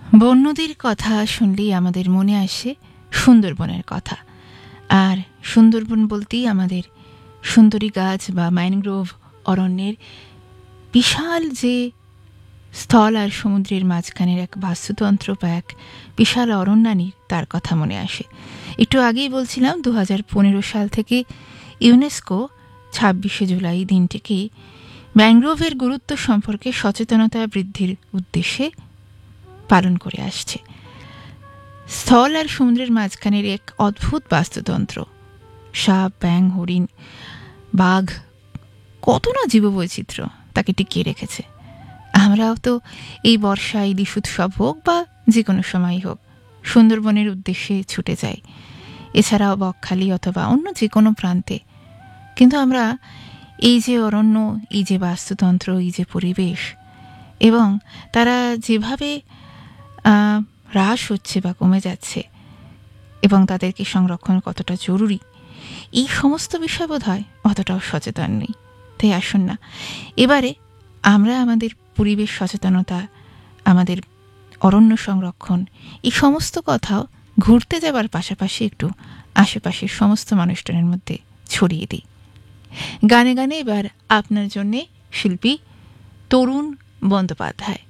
বন্যদের কথা শুনলেই আমাদের মনে আসে সুন্দরবনের কথা। আর সুন্দরবন বলতেই আমাদের সুন্দরী গাছ বা ম্যানগ্রোভ অরণ্যের বিশাল যে স্থল আর সমুদ্রের মাঝখানের এক বাস্তুতন্ত্র বা এক বিশাল অরণ্যানীর তার কথা মনে আসে। একটু আগেই বলছিলাম 2015 সাল থেকে ইউনেস্কো 26শে জুলাই দিনটিকে ম্যানগ্রোভের গুরুত্ব সম্পর্কে সচেতনতা বৃদ্ধির উদ্দেশ্যে পালন করে আসছে। স্থল আর সমুদ্রের মাঝখানের এক অদ্ভুত বাস্তুতন্ত্র, সাপ, ব্যাঙ, হরিণ, বাঘ, কত না জীববৈচিত্র্য তাকে টিকিয়ে রেখেছে। আমরাও তো এই বর্ষা, ইলিশ উৎসব হোক বা যে কোনো সময়ই হোক সুন্দরবনের উদ্দেশ্যে ছুটে যাই, এছাড়াও বকখালি অথবা অন্য যে কোনো প্রান্তে। কিন্তু আমরা এই যে অরণ্য, এই যে বাস্তুতন্ত্র, এই যে পরিবেশ এবং তারা যেভাবে হ্রাস হচ্ছে বা কমে যাচ্ছে এবং তাদেরকে সংরক্ষণ কতটা জরুরি, এই সমস্ত বিষয় বোধ হয় অতটাও সচেতন নেই। তাই আসুন না এবারে আমরা আমাদের পরিবেশ সচেতনতা, আমাদের অরণ্য সংরক্ষণ, এই সমস্ত কথাও ঘুরতে যাবার পাশাপাশি একটু আশেপাশের সমস্ত মানুষজনের মধ্যে ছড়িয়ে দিই। গানে গানে এবার আপনার জন্যে শিল্পী তরুণ বন্দ্যোপাধ্যায়।